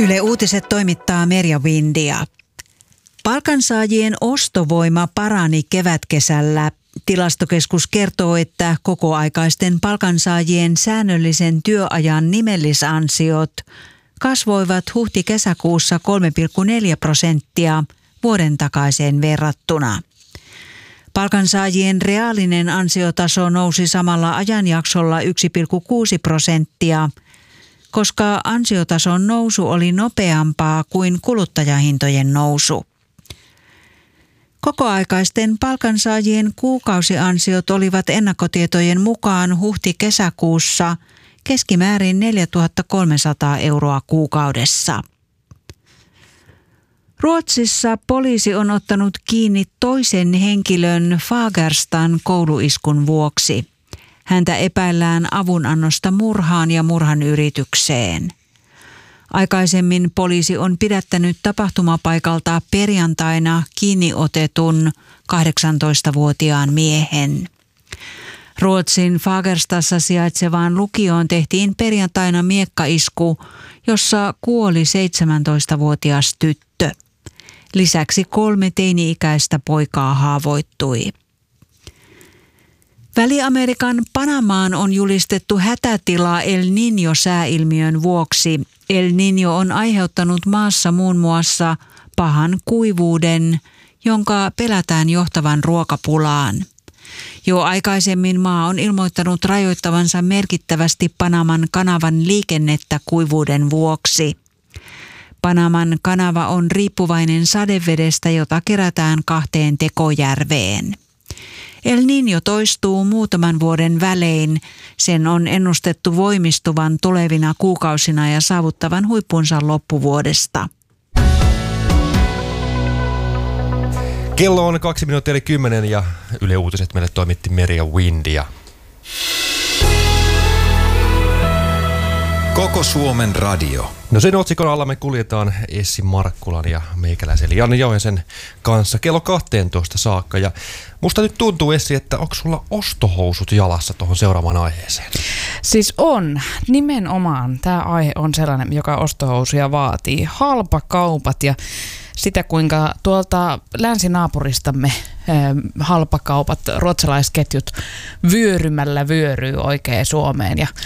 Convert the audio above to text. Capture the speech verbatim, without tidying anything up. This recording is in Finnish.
Yle Uutiset toimittaa Merja Windia. Palkansaajien ostovoima parani kevätkesällä. Tilastokeskus kertoo, että kokoaikaisten palkansaajien säännöllisen työajan nimellisansiot kasvoivat huhti-kesäkuussa kolme pilkku neljä prosenttia vuoden takaiseen verrattuna. Palkansaajien reaalinen ansiotaso nousi samalla ajanjaksolla yksi pilkku kuusi prosenttia, koska ansiotason nousu oli nopeampaa kuin kuluttajahintojen nousu. Kokoaikaisten palkansaajien kuukausiansiot olivat ennakkotietojen mukaan huhti-kesäkuussa keskimäärin neljätuhatta kolmesataa euroa kuukaudessa. Ruotsissa poliisi on ottanut kiinni toisen henkilön Fagerstan kouluiskun vuoksi. Häntä epäillään avunannosta murhaan ja murhan yritykseen. Aikaisemmin poliisi on pidättänyt tapahtumapaikalta perjantaina kiinni otetun kahdeksantoistavuotiaan miehen. Ruotsin Fagerstassa sijaitsevaan lukioon tehtiin perjantaina miekkaisku, jossa kuoli seitsemäntoistavuotias tyttö. Lisäksi kolme teini-ikäistä poikaa haavoittui. Väli-Amerikan Panamaan on julistettu hätätila El Niño-sääilmiön vuoksi. El Niño on aiheuttanut maassa muun muassa pahan kuivuuden, jonka pelätään johtavan ruokapulaan. Jo aikaisemmin maa on ilmoittanut rajoittavansa merkittävästi Panaman kanavan liikennettä kuivuuden vuoksi. Panaman kanava on riippuvainen sadevedestä, jota kerätään kahteen tekojärveen. El Niño toistuu muutaman vuoden välein. Sen on ennustettu voimistuvan tulevina kuukausina ja saavuttavan huippunsa loppuvuodesta. Kello on kaksi minuuttia eli kymmenen ja Yle Uutiset meille toimitti Merja Windia. Koko Suomen radio. No sen otsikon alla me kuljetaan Essi Markkulan ja meikäläisen Janne Joensen kanssa kello kahteentoista saakka. Ja musta nyt tuntuu, Essi, että onko sulla ostohousut jalassa tuohon seuraavaan aiheeseen? Siis on. Nimenomaan tämä aihe on sellainen, joka ostohousuja vaatii. Halpakaupat ja sitä, kuinka tuolta länsinaapuristamme äh, halpakaupat, ruotsalaisketjut vyörymällä vyöryy oikein Suomeen. Ja